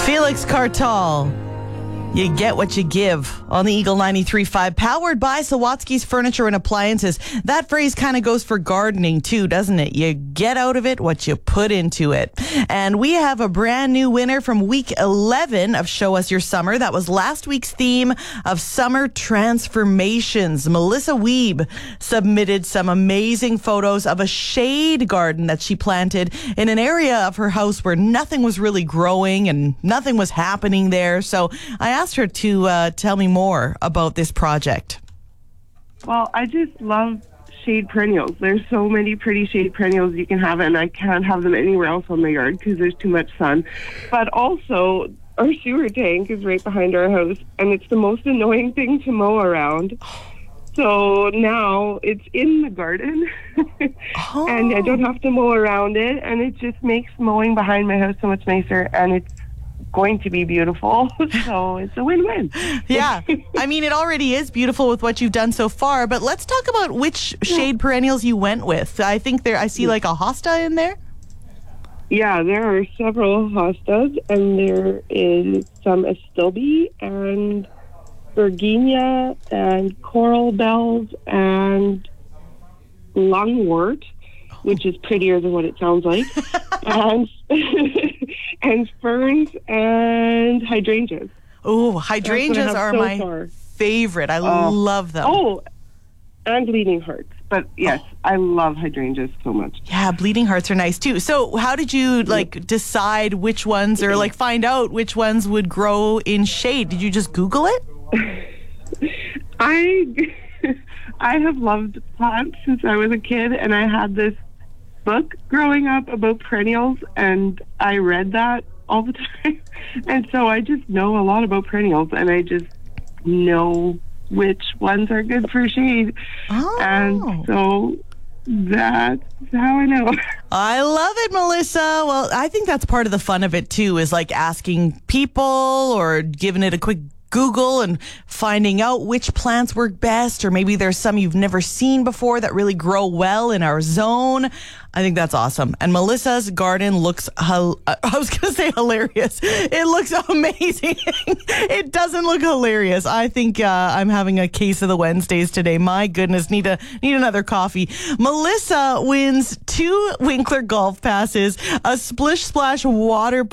Felix Cartal. You get what you give on the Eagle 93.5, powered by Sawatsky's Furniture and Appliances. That phrase kind of goes for gardening too, doesn't it? You get out of it what you put into it. And we have a brand new winner from week 11 of Show Us Your Summer. That was last week's theme of summer transformations. Melissa Weeb submitted some amazing photos of a shade garden that she planted in an area of her house where nothing was really growing and nothing was happening there. So I asked her to tell me more about this project. Well, I just love shade perennials. There's so many pretty shade perennials you can have, and I can't have them anywhere else on my yard because there's too much sun. But also, our sewer tank is right behind our house, and it's the most annoying thing to mow around. So now it's in the garden, and I don't have to mow around it, and it just makes mowing behind my house so much nicer, and it's going to be beautiful, so it's a win-win. Yeah, I mean, it already is beautiful with what you've done so far, but let's talk about which shade perennials you went with. I think I see like a hosta in there. Yeah, there are several hostas, and there is some astilbe and Virginia and coral bells and lungwort, which is prettier than what it sounds like, and and ferns and hydrangeas. Oh, hydrangeas are my favorite. I love them. Oh, and bleeding hearts. But yes, I love hydrangeas so much. Yeah, bleeding hearts are nice too. So how did you decide which ones or find out which ones would grow in shade? Did you just Google it? I have loved plants since I was a kid, and I had this book growing up about perennials, and I read that all the time. And so I just know a lot about perennials, and I just know which ones are good for shade. Oh. And so that's how I know. I love it, Melissa. Well, I think that's part of the fun of it too, is asking people or giving it a quick Google and finding out which plants work best, or maybe there's some you've never seen before that really grow well in our zone. I think that's awesome. And Melissa's garden looks, I was going to say hilarious. It looks amazing. It doesn't look hilarious. I think I'm having a case of the Wednesdays today. My goodness, need another coffee. Melissa wins 2 Winkler golf passes, a Splish Splash water